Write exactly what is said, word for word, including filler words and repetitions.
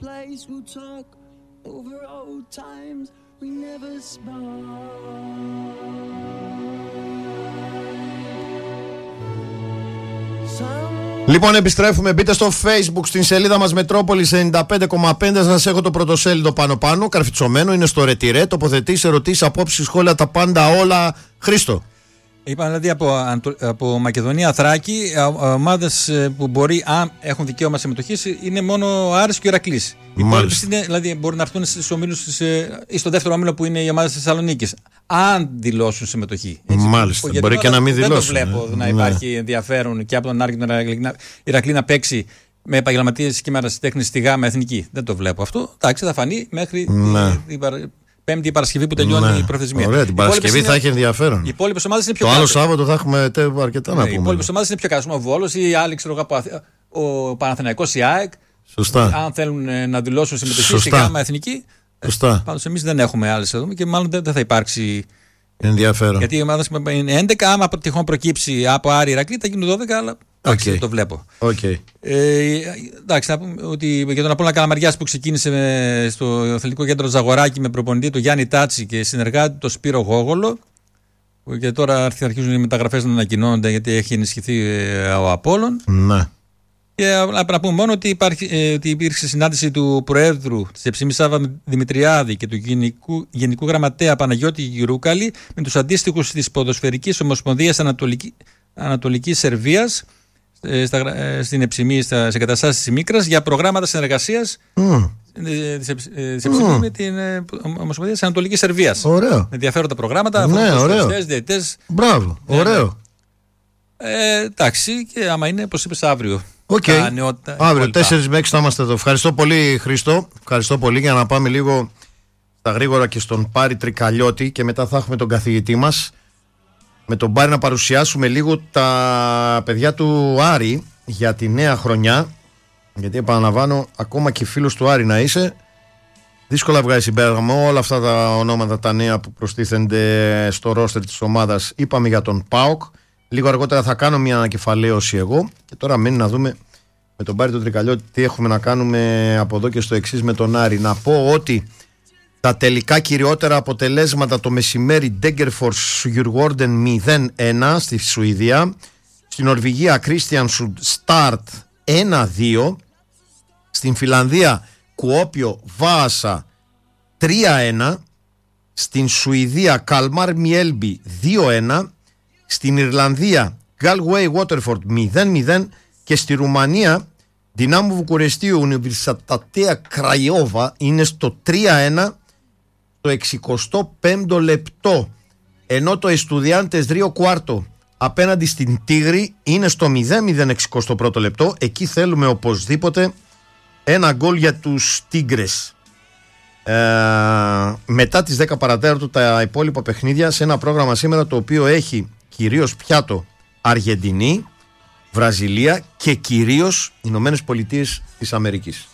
place, we'll talk over old times we never spoke. Λοιπόν, επιστρέφουμε. Μπείτε στο Facebook στην σελίδα μας Μετρόπολης ενενήντα πέντε κόμμα πέντε. Σας έχω το πρωτοσέλιδο πάνω-πάνω, καρφιτσωμένο. Είναι στο ρετυρέ. Τοποθετήσεις, ερωτήσεις, απόψεις, σχόλια, τα πάντα όλα. Χρήστο. Είπαμε δηλαδή από, από Μακεδονία, Θράκη, ομάδες που μπορεί, αν έχουν δικαίωμα συμμετοχής, είναι μόνο ο Άρης και ο Ηρακλής. Οι υπόλοιπες είναι, δηλαδή μπορούν να έρθουν στους ομίλους ή στο δεύτερο όμιλο που είναι η ομάδα της Θεσσαλονίκης, αν δηλώσουν συμμετοχή. Έτσι, Μάλιστα, που, μπορεί και να μην δηλώσουν. Δεν το βλέπω ε. να ναι. υπάρχει ενδιαφέρον και από τον Άρη και τον Ηρακλή να παίξει με επαγγελματίες και τέχνης στη ΓΑΜΑ εθνική. Δεν το βλέπω αυτό. Εντάξει, θα φανεί μέχρι ναι. την Πέμπτη Παρασκευή που τελειώνει ναι. η προθεσμία. Ωραία, την Παρασκευή θα έχει ενδιαφέρον. Οι υπόλοιπες ομάδες είναι πιο το κάτω. Το άλλο Σάββατο θα έχουμε αρκετά ναι, να πούμε. Οι υπόλοιπες ομάδες είναι πιο κάτω. Ο Βόλος ή άλλοι, ξέρω εγώ, ο Παναθηναϊκός, η ΑΕΚ. Σωστά. Αν θέλουν να δηλώσουν συμμετοχή στη ΓΑΜΑ εθνική. Σωστά. Πάντως εμείς δεν έχουμε άλλες εδώ και μάλλον δεν θα υπάρξει ενδιαφέρον. Γιατί οι ομάδες είναι έντεκα, άμα τυχόν προκύψει από Άρη Ηρακλή θα γίνουν δώδεκα, αλλά εντάξει, okay. το βλέπω. Okay. Ε, εντάξει, να πούμε ότι για τον Απόλλωνα Καλαμαριάς που ξεκίνησε με, στο Αθλητικό Κέντρο Ζαγοράκη με προπονητή του Γιάννη Τάτσι και συνεργάτη τον Σπύρο Γόγολο, και τώρα αρχίζουν οι μεταγραφές να ανακοινώνονται γιατί έχει ενισχυθεί ο Απόλλων. Ναι. Και να πούμε μόνο ότι, υπάρχει, ε, ότι υπήρξε συνάντηση του Προέδρου της Εψήμης Σάβα Δημητριάδη και του Γενικού, Γενικού Γραμματέα Παναγιώτη Γυρούκαλη με τους αντίστοιχους της Ποδοσφαιρικής Ομοσπονδίας Ανατολική, Ανατολικής Σερβίας ε, στα, ε, στην Εψημή, στα, σε καταστάσεις της Μίκρας για προγράμματα συνεργασίας mm. ε, της Εψημής mm. με την ε, Ομοσπονδία της Ανατολικής Σερβίας. Ωραίο. Ενδιαφέροντα προγράμματα, ναι, ωραίο. διαιτητές. Μπράβο, ωραίο. Ε, εντάξει, και άμα είναι, όπως είπες, αύριο. Okay. Νεότητα, αύριο τέσσερις με έξι θα είμαστε εδώ. Ευχαριστώ πολύ, Χρήστο. Ευχαριστώ πολύ. Για να πάμε λίγο στα γρήγορα και στον Πάρη Τρικαλιώτη και μετά θα έχουμε τον καθηγητή μας. Με τον Πάρη να παρουσιάσουμε λίγο τα παιδιά του Άρη για τη νέα χρονιά. Γιατί επαναλαμβάνω, ακόμα και φίλος του Άρη να είσαι, δύσκολα βγάζει συμπέρασμα όλα αυτά τα ονόματα τα νέα που προστίθενται στο ρόστερ της ομάδας. Είπαμε για τον ΠΑΟΚ. Λίγο αργότερα θα κάνω μια ανακεφαλαίωση εγώ. Και τώρα μένει να δούμε με τον Πάρη τον Τρικαλιώτη τι έχουμε να κάνουμε από εδώ και στο εξής με τον Άρη. Να πω ότι τα τελικά κυριότερα αποτελέσματα το μεσημέρι Ντέγκερφορς Σουγιουργόρντεν μηδέν ένα στη Σουηδία. Στην Νορβηγία Κρίστιανσουντ Στάρτ ένα δύο. Στην Φιλανδία Κουόπιο Βάασα τρία ένα. Στην Σουηδία Καλμάρ Μιέλμπι δύο ένα. Στην Ιρλανδία Galway Waterford μηδέν μηδέν και στη Ρουμανία Δυνάμου Βουκουρεστίου Ουνιβερσιτατέα Κραϊόβα είναι στο τρία ένα το εξηκοστό πέμπτο λεπτό, ενώ το Εστουδιάντες Ρίο Κουάρτο απέναντι στην Τίγρη είναι στο μηδέν μηδέν εξηκοστό πρώτο λεπτό. Εκεί θέλουμε οπωσδήποτε ένα γκολ για τους Τίγκρες. Ε, μετά τις δέκα παρατέταρτο τα υπόλοιπα παιχνίδια σε ένα πρόγραμμα σήμερα το οποίο έχει κυρίως πιάτο Αργεντινή, Βραζιλία και κυρίως Ηνωμένες Πολιτείες της Αμερικής.